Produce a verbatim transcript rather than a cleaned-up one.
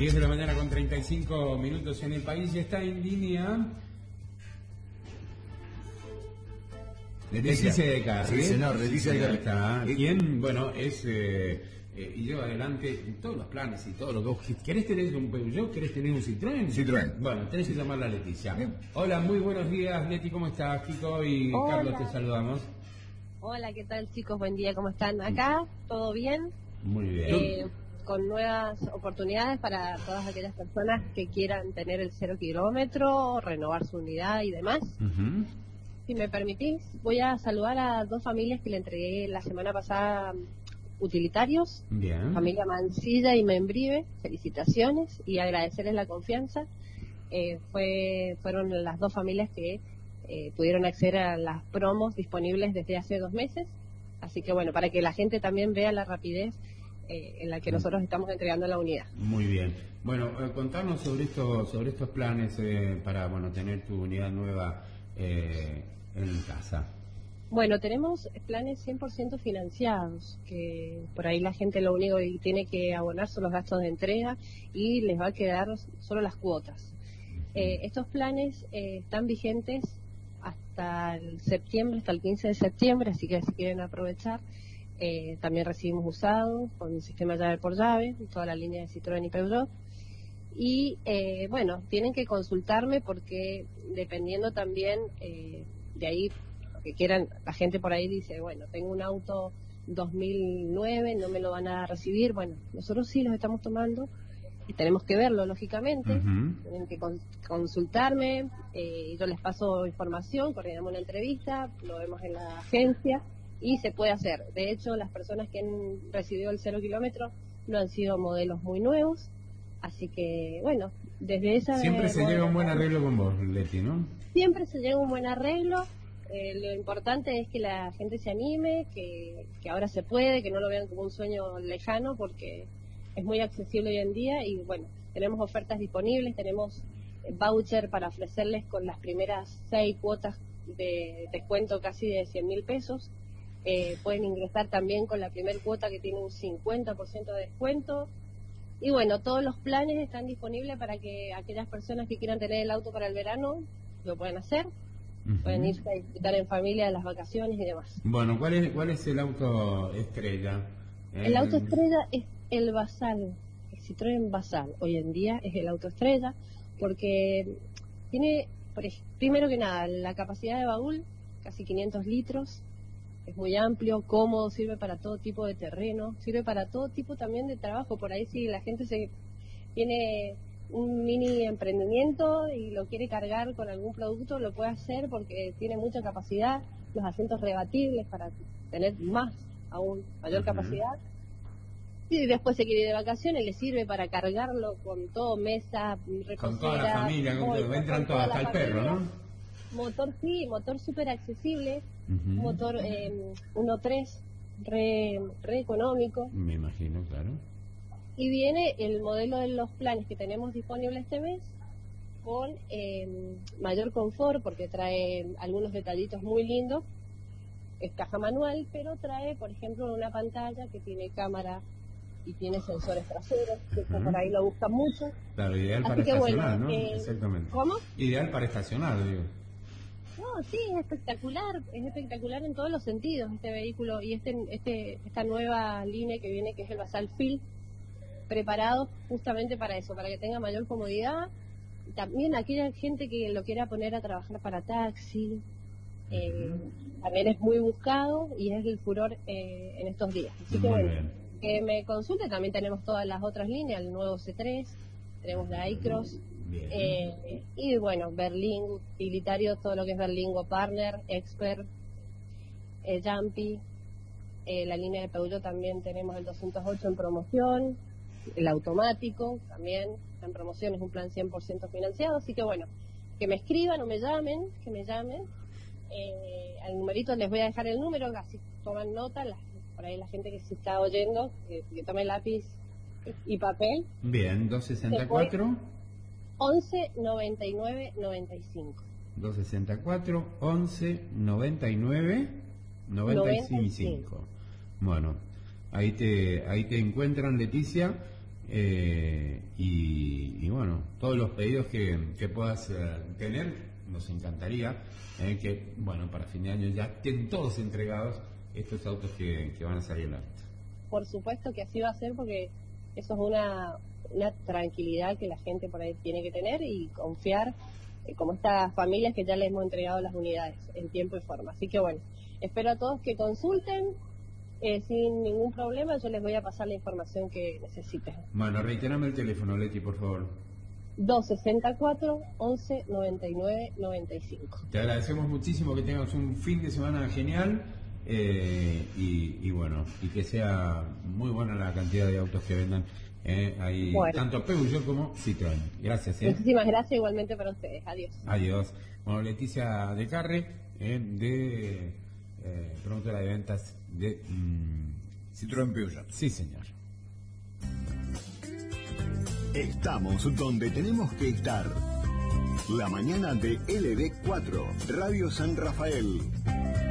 diez de la mañana con treinta y cinco minutos en el país y está en línea Leticia de Carri. Sí, señor, Leticia de Carri. Está. Quien, bueno, es eh, eh, y lleva adelante todos los planes y todos los dos. ¿Querés tener un Peugeot? ¿Querés tener un Citroën? Citroën. Bueno, tenés que llamarla Leticia. Bien. Hola, muy buenos días, Leti, ¿cómo estás? Kiko y Hola. Carlos, te saludamos. Hola, ¿qué tal, chicos? Buen día, ¿cómo están? Acá, ¿todo bien? Muy bien. Eh, con nuevas oportunidades para todas aquellas personas que quieran tener el cero kilómetro, renovar su unidad y demás. Uh-huh. Si me permitís, voy a saludar a dos familias que le entregué la semana pasada utilitarios. Bien. Familia Mancilla y Membrive, felicitaciones y agradecerles la confianza. Eh, fue Fueron las dos familias que eh, pudieron acceder a las promos disponibles desde hace dos meses. Así que bueno, para que la gente también vea la rapidez eh, en la que nosotros estamos entregando la unidad. Muy bien. Bueno, eh, contanos sobre esto, sobre estos planes eh, para bueno tener tu unidad nueva eh, en casa. Bueno, tenemos planes cien por ciento financiados, que por ahí la gente lo único que tiene que abonar son los gastos de entrega y les va a quedar solo las cuotas. Eh, estos planes eh, están vigentes hasta el septiembre, hasta el quince de septiembre, así que si quieren aprovechar, eh, también recibimos usados con el sistema llave por llave, toda la línea de Citroën y Peugeot. Y eh, bueno, tienen que consultarme porque dependiendo también eh, de ahí, lo que quieran, la gente por ahí dice, bueno, tengo un auto dos mil nueve, no me lo van a recibir. Bueno, nosotros sí los estamos tomando y tenemos que verlo, lógicamente. Uh-huh. Tienen que con, consultarme, eh, yo les paso información, coordinamos una entrevista, lo vemos en la agencia y se puede hacer. De hecho, las personas que han recibido el cero kilómetro no han sido modelos muy nuevos. Así que, bueno, desde esa... Siempre se llega a un buen arreglo con vos, Leti, ¿no? Siempre se llega a un buen arreglo. Eh, lo importante es que la gente se anime, que, que ahora se puede, que no lo vean como un sueño lejano, porque es muy accesible hoy en día. Y bueno, tenemos ofertas disponibles, tenemos voucher para ofrecerles con las primeras seis cuotas de descuento casi de cien mil pesos. Eh, pueden ingresar también con la primera cuota que tiene un cincuenta por ciento de descuento. Y bueno, todos los planes están disponibles para que aquellas personas que quieran tener el auto para el verano lo puedan hacer. Uh-huh. Pueden irse a disfrutar en familia de las vacaciones y demás. Bueno, ¿cuál es cuál es el auto estrella? El, el auto estrella es el Basal, el Citroën Basal. Hoy en día es el auto estrella porque tiene, primero que nada, la capacidad de baúl, casi quinientos litros. Es muy amplio, cómodo, sirve para todo tipo de terreno, sirve para todo tipo también de trabajo. Por ahí si la gente se tiene un mini emprendimiento y lo quiere cargar con algún producto, lo puede hacer porque tiene mucha capacidad, los asientos rebatibles para tener más, aún mayor uh-huh. capacidad. Y después se quiere ir de vacaciones, le sirve para cargarlo con todo, mesa, reposera. Con toda la familia, con todo, entran todos, hasta el perro, ¿no? Motor sí, motor súper accesible, uh-huh. motor eh, uno punto tres, re, re económico. Me imagino, claro. Y viene el modelo de los planes que tenemos disponibles este mes con eh, mayor confort porque trae algunos detallitos muy lindos. Es caja manual, pero trae, por ejemplo, una pantalla que tiene cámara y tiene sensores traseros, que uh-huh. por ahí lo buscan mucho. Claro, ideal para Así que, estacionar, bueno, ¿no? Eh, Exactamente. ¿Cómo? Ideal para estacionar, digo. No, sí, es espectacular, es espectacular en todos los sentidos este vehículo y este, este, esta nueva línea que viene, que es el Basal Fill, preparado justamente para eso, para que tenga mayor comodidad. También aquella gente que lo quiera poner a trabajar para taxi, eh, uh-huh. también es muy buscado y es el furor eh, en estos días. Así que muy bueno, bien. que me consulte, también tenemos todas las otras líneas, el nuevo C tres, tenemos la iCross. Eh, y bueno, Berlingo, utilitario, todo lo que es Berlingo Partner, Expert, eh, Jumpy, eh, la línea de Peugeot también tenemos el doscientos ocho en promoción, el automático también está en promoción, es un plan cien por ciento financiado, así que bueno, que me escriban o me llamen, que me llamen, eh, al numerito les voy a dejar el número, así toman nota, la, por ahí la gente que se está oyendo, que, que tome lápiz y papel. Bien, doscientos sesenta y cuatro. once noventa y nueve noventa y cinco. doscientos sesenta y cuatro, once noventa y nueve noventa y cinco. Bueno, ahí te ahí te encuentran, Leticia. Eh, y, y bueno, todos los pedidos que, que puedas eh, tener, nos encantaría eh, que, bueno, para fin de año ya estén todos entregados estos autos que, que van a salir a la venta. Por supuesto que así va a ser, porque eso es una, una tranquilidad que la gente por ahí tiene que tener y confiar, eh, como estas familias que ya les hemos entregado las unidades en tiempo y forma. Así que bueno, espero a todos que consulten. Eh, sin ningún problema, yo les voy a pasar la información que necesiten. Bueno, reiterame el teléfono, Leti, por favor. dos sesenta y cuatro, once, noventa y nueve, noventa y cinco. Te agradecemos muchísimo, que tengas un fin de semana genial eh, y, y bueno, y que sea muy buena la cantidad de autos que vendan eh, ahí, bueno. Tanto Peugeot como Citroën. Gracias. Eh. Muchísimas gracias igualmente para ustedes. Adiós. Adiós. Bueno, Leticia de Carre, eh, de eh, promotora de ventas de mmm, Citroën Peugeot. Sí, señor. Estamos donde tenemos que estar. La mañana de L D cuatro, Radio San Rafael.